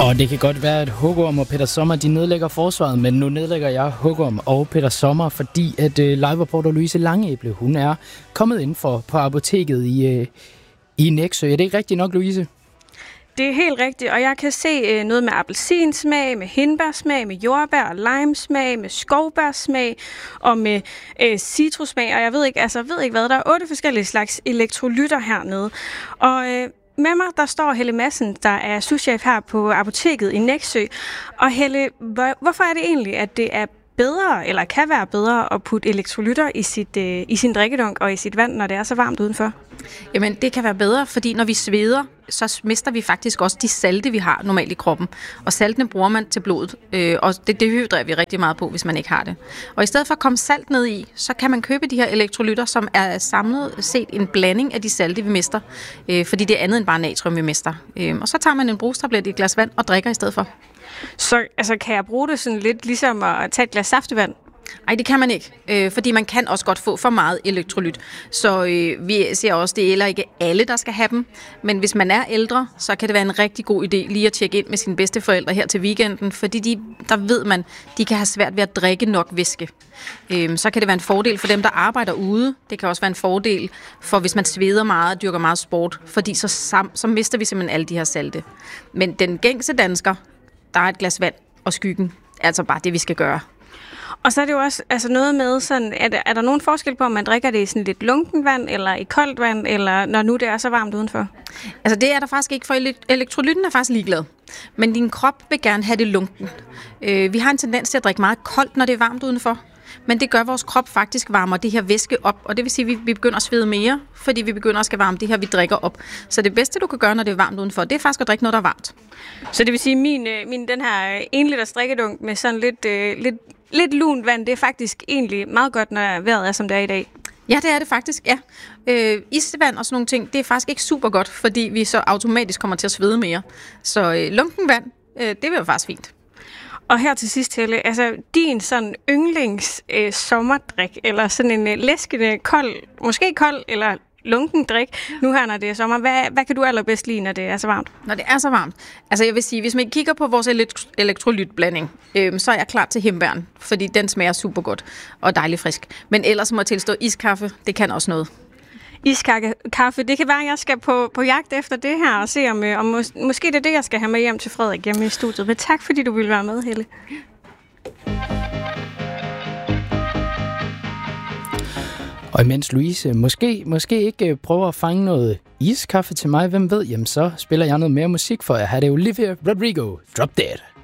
Og det kan godt være, at Hugorm og Peter Sommer, de nedlægger forsvaret, men nu nedlægger jeg Hugorm og Peter Sommer, fordi at live-reporter Louise Langeæble, hun er kommet ind på apoteket i Nexø. Er det ikke rigtigt nok, Louise? Det er helt rigtigt, og jeg kan se noget med appelsinsmag, med hindbærsmag, med jordbær og limesmag, med skovbærsmag og med citrussmag, og jeg ved ikke hvad. Der er 8 forskellige slags elektrolytter hernede. Og med mig, der står Helle Madsen, der er souschef her på apoteket i Nexø. Og Helle, hvorfor er det egentlig, at det er bedre, eller kan være bedre, at putte elektrolytter i sin drikkedunk og i sit vand, når det er så varmt udenfor? Jamen, det kan være bedre, fordi når vi sveder, så mister vi faktisk også de salte, vi har normalt i kroppen. Og saltene bruger man til blodet, og det hydrerer vi rigtig meget på, hvis man ikke har det. Og i stedet for at komme salt ned i, så kan man købe de her elektrolytter, som er samlet set en blanding af de salte, vi mister, fordi det er andet end bare natrium, vi mister. Og så tager man en brugstablet i et glas vand og drikker i stedet for. Så altså, kan jeg bruge det sådan lidt ligesom at tage et glas saftevand? Nej, det kan man ikke, fordi man kan også godt få for meget elektrolyt. Så vi ser også, det er ikke alle, der skal have dem. Men hvis man er ældre, så kan det være en rigtig god idé lige at tjekke ind med sine bedsteforældre her til weekenden, fordi der ved man, de kan have svært ved at drikke nok væske. Så kan det være en fordel for dem, der arbejder ude. Det kan også være en fordel for, hvis man sveder meget og dyrker meget sport, fordi så mister vi simpelthen alle de her salte. Men den gængse dansker, der er et glas vand og skyggen, er altså bare det, vi skal gøre. Og så er det jo også noget med sådan, er der nogen forskel på, om man drikker det i sådan lidt lunken vand, eller i koldt vand, eller når nu det er så varmt udenfor? Altså det er der faktisk ikke, for elektrolytten er faktisk ligeglad. Men din krop vil gerne have det lunken. Vi har en tendens til at drikke meget koldt, når det er varmt udenfor. Men det gør, at vores krop faktisk varmer det her væske op, og det vil sige, at vi begynder at svede mere, fordi vi begynder at skal varme det her, vi drikker op. Så det bedste, du kan gøre, når det er varmt udenfor, det er faktisk at drikke noget, der er varmt. Så det vil sige, den her 1 liter strikkedunk med sådan lidt lunt vand, det er faktisk egentlig meget godt, når vejret er, som det er i dag? Ja, det er det faktisk, ja. Isvand og sådan nogle ting, det er faktisk ikke super godt, fordi vi så automatisk kommer til at svede mere. Så lunken vand, det vil jo faktisk fint. Og her til sidst, Helle, altså din sådan yndlings sommerdrik, eller sådan en læskende, måske kold eller lunken drik, nu her, når det er sommer. Hvad kan du allerbedst lide, når det er så varmt? Når det er så varmt? Altså jeg vil sige, hvis man kigger på vores elektrolytblanding, så er jeg klar til hindbæren, fordi den smager super godt og dejligt frisk. Men ellers må jeg tilstå, iskaffe, det kan også noget. Iskaffe, det kan være, at jeg skal på jagt efter det her og se, om måske det er det, jeg skal have med hjem til Frederik hjemme i studiet. Men tak, fordi du ville være med, Helle. Og imens Louise måske ikke prøver at fange noget iskaffe til mig, hvem ved, jamen så spiller jeg noget mere musik for jer. Her er det Olivia Rodrigo, Drop Dead.